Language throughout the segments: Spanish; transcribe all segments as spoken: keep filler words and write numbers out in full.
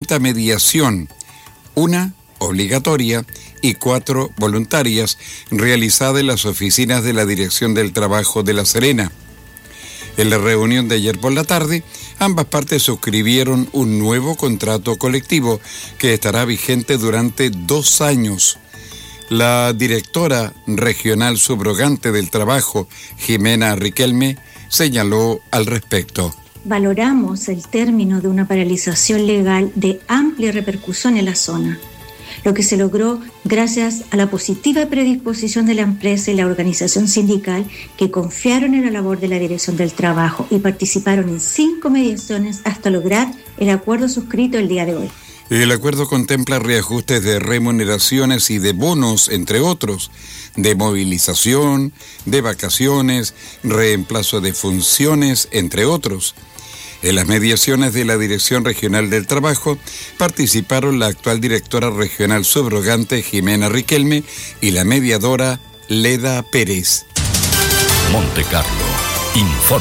cuarenta mediación, una obligatoria y cuatro voluntarias, realizadas en las oficinas de la Dirección del Trabajo de La Serena. En la reunión de ayer por la tarde, ambas partes suscribieron un nuevo contrato colectivo que estará vigente durante dos años. La directora regional subrogante del trabajo, Jimena Riquelme, señaló al respecto. Valoramos el término de una paralización legal de amplia repercusión en la zona, lo que se logró gracias a la positiva predisposición de la empresa y la organización sindical que confiaron en la labor de la Dirección del Trabajo y participaron en cinco mediaciones hasta lograr el acuerdo suscrito el día de hoy. El acuerdo contempla reajustes de remuneraciones y de bonos, entre otros, de movilización, de vacaciones, reemplazo de funciones, entre otros. En las mediaciones de la Dirección Regional del Trabajo participaron la actual directora regional subrogante Jimena Riquelme y la mediadora Leda Pérez. Monte Carlo informa.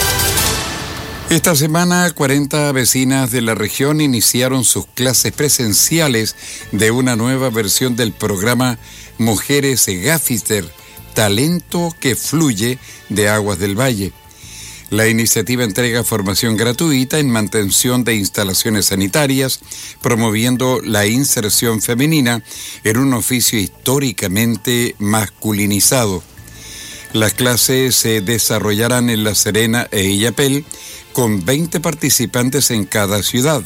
Esta semana, cuarenta vecinas de la región iniciaron sus clases presenciales de una nueva versión del programa Mujeres Gaffiter, Talento que Fluye de Aguas del Valle. La iniciativa entrega formación gratuita en mantención de instalaciones sanitarias, promoviendo la inserción femenina en un oficio históricamente masculinizado. Las clases se desarrollarán en La Serena e Illapel, con veinte participantes en cada ciudad.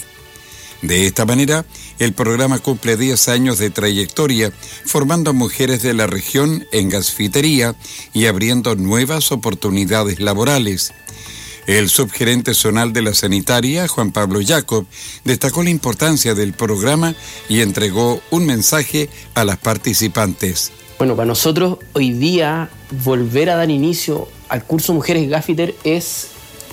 De esta manera, el programa cumple diez años de trayectoria, formando a mujeres de la región en gasfitería y abriendo nuevas oportunidades laborales. El subgerente zonal de la sanitaria, Juan Pablo Jacob, destacó la importancia del programa y entregó un mensaje a las participantes. Bueno, para nosotros hoy día volver a dar inicio al curso Mujeres Gaffiter es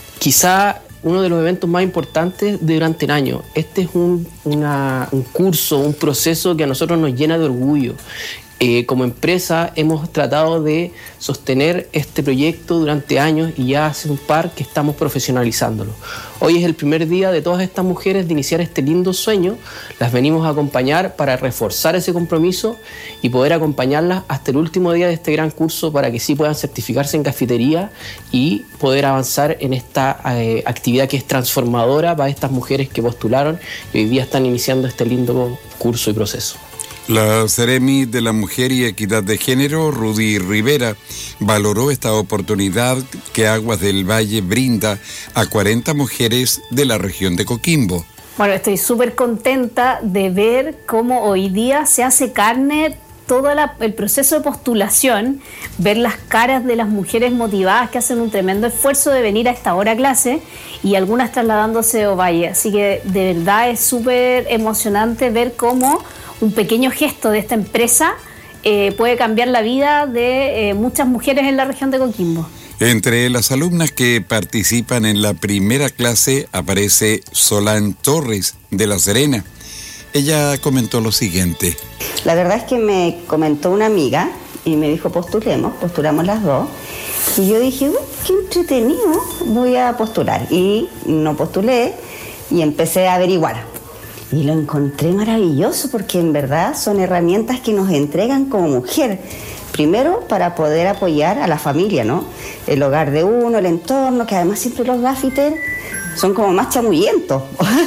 quizá uno de los eventos más importantes durante el año. Este es un, una, un curso, un proceso que a nosotros nos llena de orgullo. Eh, como empresa hemos tratado de sostener este proyecto durante años y ya hace un par que estamos profesionalizándolo. Hoy es el primer día de todas estas mujeres de iniciar este lindo sueño. Las venimos a acompañar para reforzar ese compromiso y poder acompañarlas hasta el último día de este gran curso para que sí puedan certificarse en cafetería y poder avanzar en esta eh, actividad que es transformadora para estas mujeres que postularon y hoy día están iniciando este lindo curso y proceso. La Seremi de la Mujer y Equidad de Género, Rudy Rivera, valoró esta oportunidad que Aguas del Valle brinda a cuarenta mujeres de la región de Coquimbo. Bueno, estoy súper contenta de ver cómo hoy día se hace carne todo la, el proceso de postulación, ver las caras de las mujeres motivadas que hacen un tremendo esfuerzo de venir a esta hora a clase y algunas trasladándose a Ovalle. Así que de verdad es súper emocionante ver cómo un pequeño gesto de esta empresa eh, puede cambiar la vida de eh, muchas mujeres en la región de Coquimbo. Entre las alumnas que participan en la primera clase aparece Solán Torres de La Serena. Ella comentó lo siguiente. La verdad es que me comentó una amiga y me dijo postulemos, postulamos las dos. Y yo dije, uy, qué entretenido, voy a postular. Y no postulé y empecé a averiguar. Y lo encontré maravilloso porque en verdad son herramientas que nos entregan como mujer. Primero, para poder apoyar a la familia, ¿no? El hogar de uno, el entorno, que además siempre los gaffiter son como más chamullentos.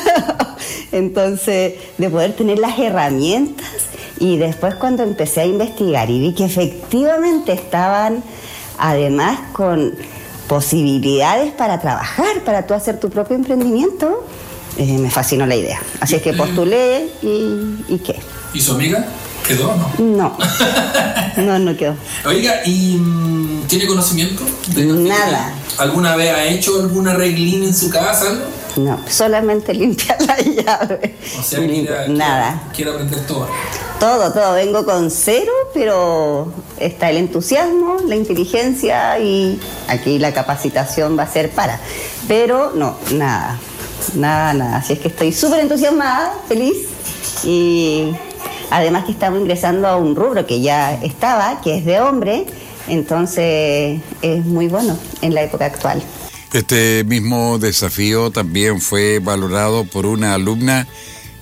Entonces, de poder tener las herramientas. Y después cuando empecé a investigar y vi que efectivamente estaban además con posibilidades para trabajar, para tú hacer tu propio emprendimiento, Eh, me fascinó la idea. Así es que postulé y, y ¿qué? ¿Y su amiga quedó o no? No, no, no quedó. Oiga, ¿y mmm, tiene conocimiento? De Nada. ¿Alguna vez ha hecho algún arreglín en su casa, algo? No, solamente limpiar la llave. O sea, quiere, nada. Quiere aprender todo. Todo, todo. Vengo con cero, pero está el entusiasmo, la inteligencia y aquí la capacitación va a ser para. Pero no, nada. Nada, nada. Así es que estoy súper entusiasmada, feliz. Y además que estamos ingresando a un rubro que ya estaba, que es de hombre. Entonces es muy bueno en la época actual. Este mismo desafío también fue valorado por una alumna